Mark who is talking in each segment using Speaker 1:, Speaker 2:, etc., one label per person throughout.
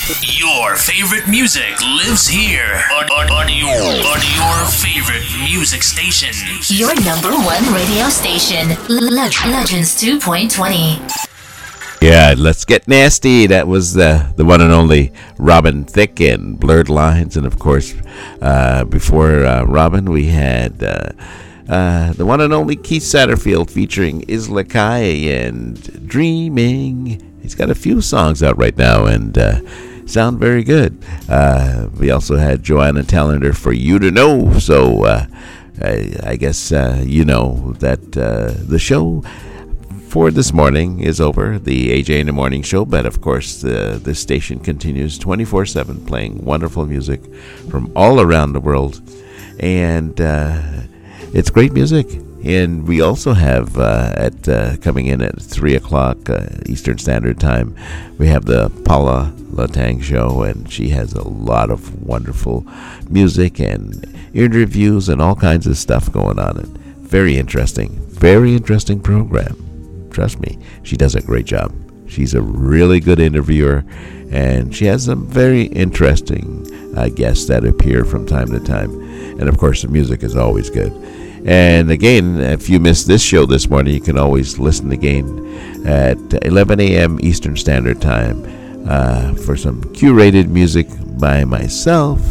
Speaker 1: Your favorite music lives here on your favorite music station.
Speaker 2: Your number one radio station, Legends 2.20.
Speaker 3: Yeah, let's get nasty. That was the one and only Robin Thicke and Blurred Lines. And of course, before Robin, we had the one and only Keith Satterfield featuring Isla Kai and Dreaming. He's got a few songs out right now and sound very good. We also had Joanna Tallender for You to Know. So I guess you know that the show for this morning is over, the AJ in the Morning Show, but of course this station continues 24/7 playing wonderful music from all around the world, and it's great music. And we also have coming in at 3 o'clock Eastern Standard Time, we have the Paula Latang Show, and she has a lot of wonderful music and interviews and all kinds of stuff going on. And very interesting program. Trust me, she does a great job. She's a really good interviewer, and she has some very interesting guests that appear from time to time. And of course, the music is always good. And again, if you missed this show this morning, you can always listen again at 11 a.m. Eastern Standard Time for some curated music by myself.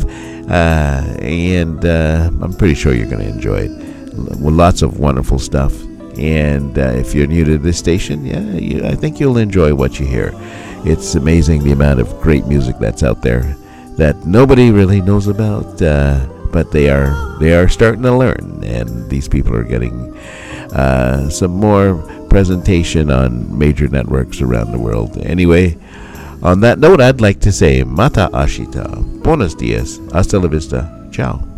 Speaker 3: And I'm pretty sure you're going to enjoy it. Lots of wonderful stuff. And if you're new to this station, I think you'll enjoy what you hear. It's amazing the amount of great music that's out there that nobody really knows about, but they are starting to learn. And these people are getting some more presentation on major networks around the world. Anyway, on that note, I'd like to say Mata Ashita, Buenos dias, hasta la vista, ciao.